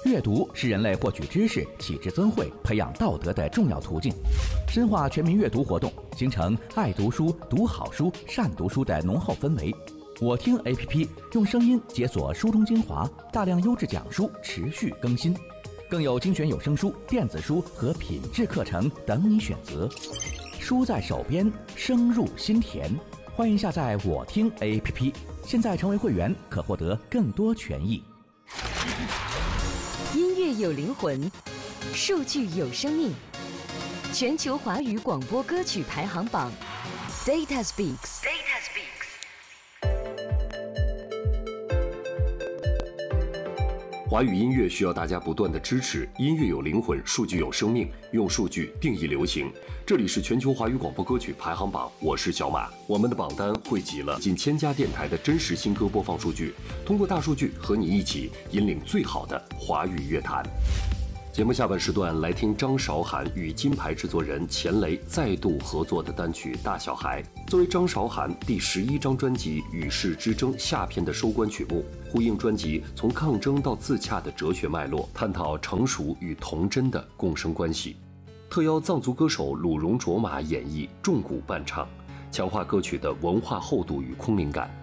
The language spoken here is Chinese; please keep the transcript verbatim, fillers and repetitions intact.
阅读是人类获取知识、启智增慧、培养道德的重要途径。深化全民阅读活动，形成爱读书、读好书、善读书的浓厚氛围。我听 A P P 用声音解锁书中精华，大量优质讲书持续更新，更有精选有声书、电子书和品质课程等你选择。书在手边，声入心田。欢迎下载我听 A P P， 现在成为会员可获得更多权益。 音乐有灵魂，数据有生命。全球华语广播歌曲排行榜 Data Speaks。Data Speaks。 华语音乐需要大家不断的支持，音乐有灵魂，数据有生命，用数据定义流行。这里是全球华语广播歌曲排行榜，我是小马。我们的榜单汇集了近千家电台的真实新歌播放数据，通过大数据和你一起引领最好的华语乐坛。节目下半时段来听张韶涵与金牌制作人钱雷再度合作的单曲《大小孩》，作为张韶涵第十一张专辑《与世之争》下篇的收官曲目，呼应专辑从抗争到自洽的哲学脉络，探讨成熟与童真的共生关系。特邀藏族歌手鲁荣卓玛演绎重鼓伴唱，强化歌曲的文化厚度与空灵感。